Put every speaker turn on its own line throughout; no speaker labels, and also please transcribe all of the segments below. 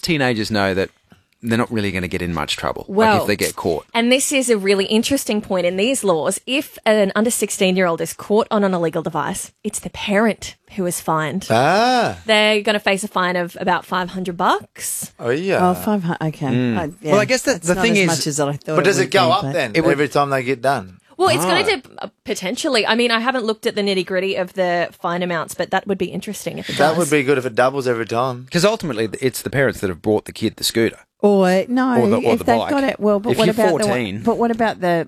teenagers know that they're not really going to get in much trouble
Well,
if they get caught.
And this is a really interesting point in these laws. If an under 16-year-old is caught on an illegal device, it's the parent who is fined. They're going to face a fine of about $500.
Oh, yeah.
Oh, 500. Okay.
Hmm.
Yeah,
Well, I guess the
that's
thing
not
is-
as much as I thought.
But does it go up
but-
then every time they get done?
Well, it's going to potentially. I mean, I haven't looked at the nitty-gritty of the fine amounts, but that would be interesting if it does.
That would be good if it doubles every time.
Because ultimately, it's the parents that have brought the kid the scooter.
Or no,
or
if
the
they've
bike.
got it. Well, but
If
what
you're
about
14.
but what about the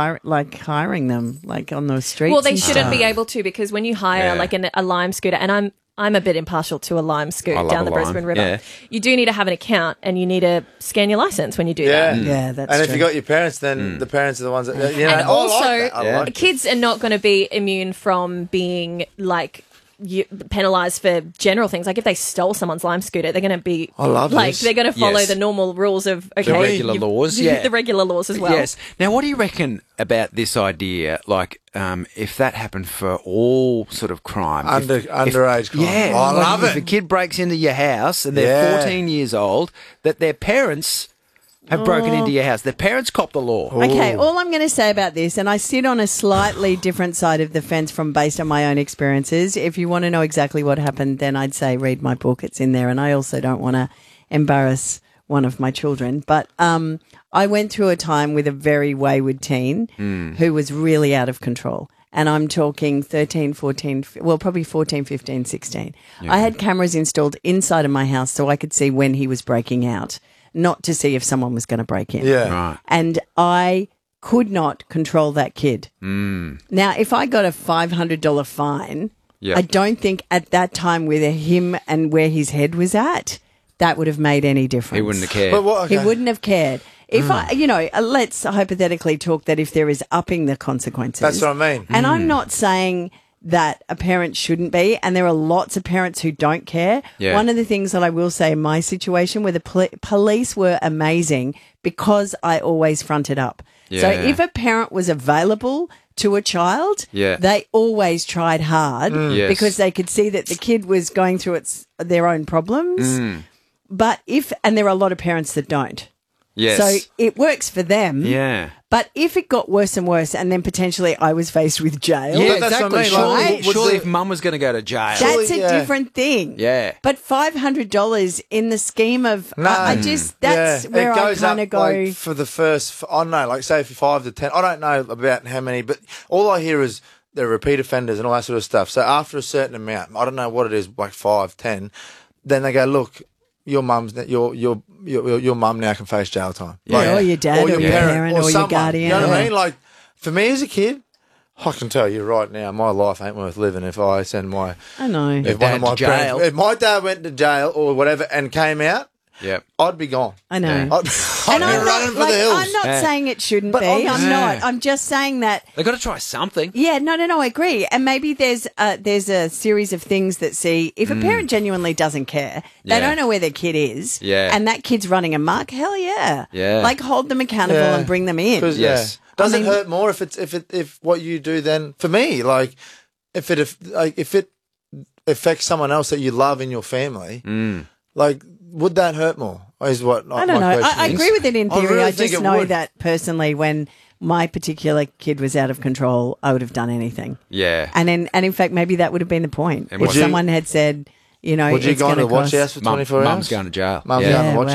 hiring them on the streets?
Well, they
and
shouldn't
stuff?
be able to, because when you hire
Yeah.
a Lime scooter, and I'm a bit impartial to a Lime
I
scooter
love
down
a
the
Lime,
Brisbane River.
yeah.
You do need to have an account, and you need to scan your license when you do that.
Yeah, that's
And if
true.
you got your parents, then the parents are the ones that, you know,
And
I
also,
like that. I like it.
kids are not going to be immune from being penalised for general things. Like if they stole someone's Lime scooter, they're going to be
I love this.
they're going to follow
Yes.
the normal rules of
regular laws, yeah.
the regular laws as well.
Yes. Now, what do you reckon about this idea? Like, if that happened for all sort of crime,
Underage crime.
yeah,
I
like
love
if
it.
a kid breaks into your house and they're
Yeah.
14 years old, that their parents have broken into your house. Their parents cop the law.
Okay, all I'm going to say about this, and I sit on a slightly different side of the fence based on my own experiences. If you want to know exactly what happened, then I'd say read my book. It's in there, and I also don't want to embarrass one of my children. But I went through a time with a very wayward teen who was really out of control. And I'm talking 13, 14, well, probably 14, 15, 16. I had cameras installed inside of my house so I could see when he was breaking out, not to see if someone was going to break in.
Yeah.
Right.
And I could not control that kid. Now, if I got a $500 fine,
Yeah.
I don't think at that time with him and where his head was at, that would have made any difference.
He wouldn't have cared.
But what,
He
okay.
wouldn't have cared. If let's hypothetically talk that if there is upping the consequences.
That's what I mean.
And I'm not saying that a parent shouldn't be, and there are lots of parents who don't care.
Yeah.
One of the things that I will say in my situation where the police were amazing because I always fronted up. So
Yeah.
if a parent was available to a child,
Yeah.
they always tried hard
Yes.
because they could see that the kid was going through their own problems. But and there are a lot of parents that don't.
Yes.
So it works for them.
yeah.
But if it got worse and worse, and then potentially I was faced with jail,
Yeah,
But that's what I
exactly.
mean, like,
Surely,
would
surely
the-
if mum was going to go to jail.
that's
Surely,
a
yeah.
different thing.
Yeah.
But $500 in the scheme of, I just, that's where
it
I
goes
kind
up
of go.
like for the first. I don't know, like say for 5 to 10. I don't know about how many, but all I hear is they're repeat offenders and all that sort of stuff. So after a certain amount, I don't know what it is, like 5, 10. Then they go, look, your mum now can face jail time.
Yeah, or your dad, or your parent, or your
someone.
guardian.
You know what I
Yeah.
mean? Like for me as a kid, I can tell you right now, my life ain't worth living if I send my.
I know.
If
dad to jail.
parents, if my dad went to jail or whatever and came out,
Yep.
I'd be gone.
I know.
Yeah.
I'd be
And I'm
running
not,
for the hills.
I'm not
Yeah.
saying it shouldn't
But
be.
obviously-
I'm not.
Yeah.
I'm just saying that.
They've got to try something.
Yeah, no, I agree. And maybe there's a series of things that see if a parent genuinely doesn't care, they
Yeah.
don't know where their kid is,
Yeah.
and that kid's running amok. Hell yeah,
Yeah.
Like hold them accountable
Yeah.
and bring them in.
'Cause,
Yes.
Does
I
it
mean-
hurt more if what you do then for me, like if it affects someone else that you love in your family, like would that hurt more? Is what
I don't know. I agree with it in
I
theory.
really
I
think
just
it
know
would.
that personally, when my particular kid was out of control, I would have done anything.
Yeah.
And in fact, maybe that would have been the point.
And
If
would you-
someone had said, you know,
Would you
it's
go
going
into
to
the watch
cost.
house for 24 hours?
Mum's going to jail.
Mum's
yeah.
going to watch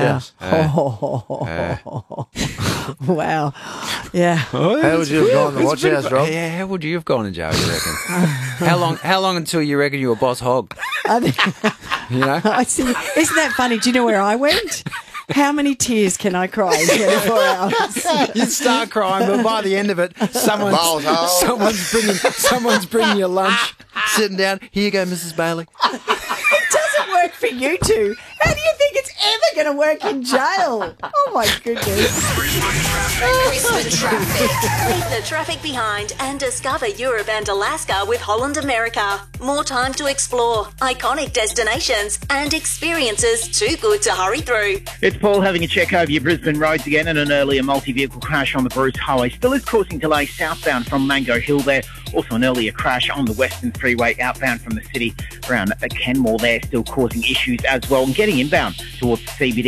wow.
house.
Wow. Yeah.
How would you have gone to the watch house, Rob?
Yeah, how would you have gone to jail, you reckon? How long until you reckon you were boss hog? You know?
I see. Isn't that funny? Do you know where I went? How many tears can I cry in 24 hours?
You'd start crying, but by the end of it,
Balls hole.
someone's bringing you lunch, sitting down. Here you go, Mrs. Bailey.
It doesn't work for you two. How do you think it's ever going to work in jail? Oh, my goodness.
Brisbane traffic. Leave the traffic behind and discover Europe and Alaska with Holland America. More time to explore, iconic destinations and experiences too good to hurry through.
It's Paul having a check over your Brisbane roads again, and an earlier multi-vehicle crash on the Bruce Highway still is causing delays southbound from Mango Hill there. Also an earlier crash on the Western Freeway outbound from the city around Kenmore there, still causing issues as well, and getting inbound towards the CBD.